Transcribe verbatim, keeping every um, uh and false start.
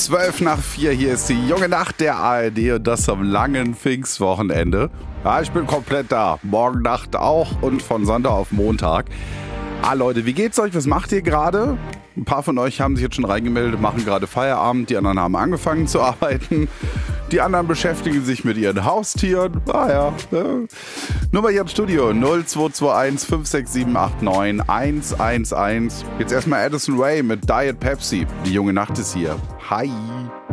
Zwölf nach vier, hier ist die junge Nacht der A R D und das am langen Pfingstwochenende. Ja, ich bin komplett da. Morgen Nacht auch und von Sonntag auf Montag. Ah Leute, wie geht's euch? Was macht ihr gerade? Ein paar von euch haben sich jetzt schon reingemeldet, machen gerade Feierabend. Die anderen haben angefangen zu arbeiten. Die anderen beschäftigen sich mit ihren Haustieren. Ah ja. ja. Nummer hier im Studio null zwei zwei eins fünf sechs sieben acht neun eins eins eins. Jetzt erstmal Addison Rae mit Diet Pepsi. Die junge Nacht ist hier. Hi.